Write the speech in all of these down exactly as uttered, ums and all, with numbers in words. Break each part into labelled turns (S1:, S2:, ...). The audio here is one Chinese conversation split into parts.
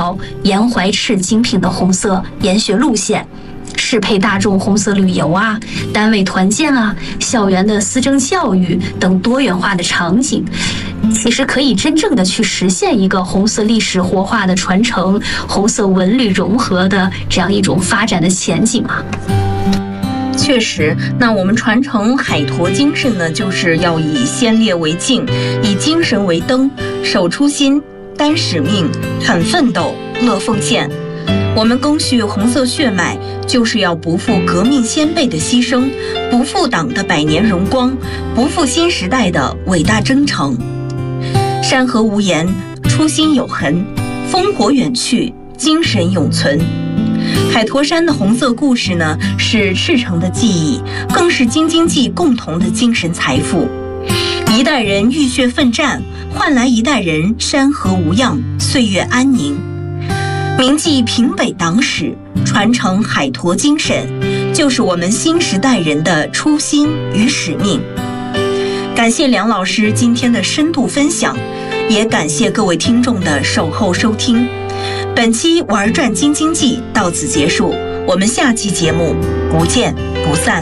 S1: 照沿淮赤精品的红色研学路线，适配大众红色旅游啊、单位团建啊、校园的思政教育等多元化的场景，其实可以真正的去实现一个红色历史活化的传承、红色文旅融合的这样一种发展的前景啊。
S2: 确实，那我们传承海坨精神呢，就是要以先烈为镜，以精神为灯，守初心，担使命，肯奋斗，乐奉献。我们赓续红色血脉，就是要不负革命先辈的牺牲，不负党的百年荣光，不负新时代的伟大征程。山河无言，初心有痕，烽火远去，精神永存。海坨山的红色故事呢，是赤诚的记忆，更是京津冀共同的精神财富。一代人浴血奋战，换来一代人山河无恙，岁月安宁。铭记平北党史，传承海坨精神，就是我们新时代人的初心与使命。感谢梁老师今天的深度分享，也感谢各位听众的守候收听。本期玩转京津冀到此结束，我们下期节目不见不散。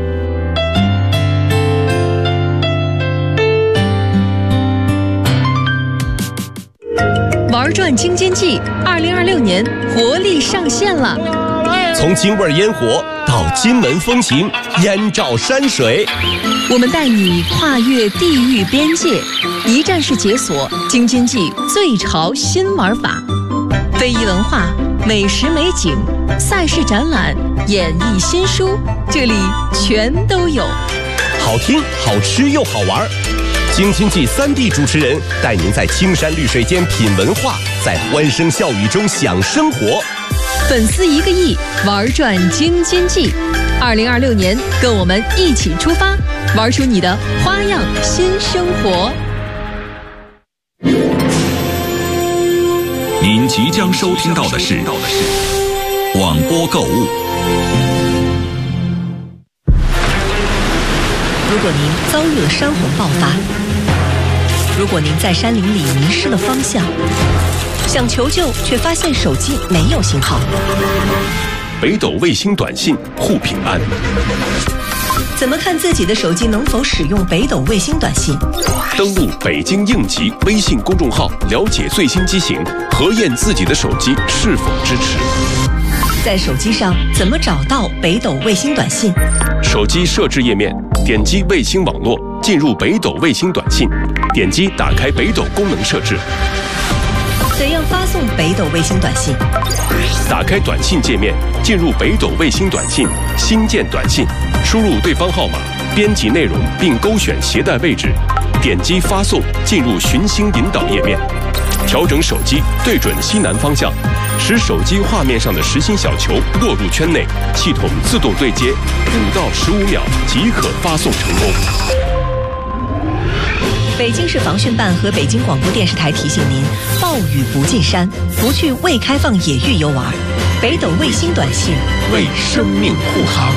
S3: 玩转京津冀二零二六年活力上线了，
S4: 从京味烟火到金门风情，烟照山水，
S3: 我们带你跨越地域边界，一站式解锁京津冀最潮新玩法。非遗文化、美食美景、赛事展览、演艺新书，这里全都有。
S4: 好听、好吃又好玩。京津冀三地主持人带您在青山绿水间品文化，在欢声笑语中享生活。
S3: 粉丝一个亿，玩转京津冀。二零二六年，跟我们一起出发，玩出你的花样新生活。
S5: 您即将收听到的是广播购物。
S3: 如果您遭遇了山洪爆发，如果您在山林里迷失了方向，想求救却发现手机没有信号，
S4: 北斗卫星短信护平安。
S3: 怎么看自己的手机能否使用北斗卫星短信？
S4: 登录北京应急微信公众号，了解最新机型，核验自己的手机是否支持。
S3: 在手机上怎么找到北斗卫星短信？
S4: 手机设置页面，点击卫星网络，进入北斗卫星短信，点击打开北斗功能设置。
S3: 怎样发送北斗卫星短信？
S4: 打开短信界面，进入北斗卫星短信，新建短信，输入对方号码，编辑内容并勾选携带位置，点击发送，进入寻星引导页面，调整手机对准西南方向，使手机画面上的实心小球落入圈内，系统自动对接，五到十五秒即可发送成功。
S3: 北京市防汛办和北京广播电视台提醒您：暴雨不进山，不去未开放野域游玩。北斗卫星短信
S4: 为生命护航。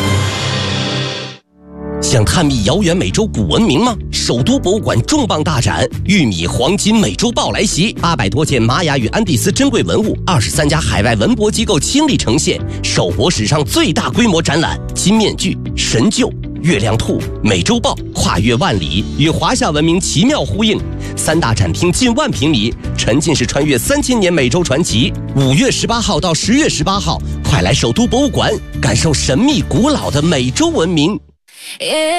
S4: 想探秘遥远美洲古文明吗？首都博物馆重磅大展“玉米黄金美洲豹”来袭，八百多件玛雅与安第斯珍贵文物，二十三家海外文博机构倾力呈现，首博史上最大规模展览。金面具、神鹫、月亮兔、美洲豹跨越万里，与华夏文明奇妙呼应。三大展厅近万平米，沉浸式穿越三千年美洲传奇。五月十八号到十月十八号，快来首都博物馆感受神秘古老的美洲文明。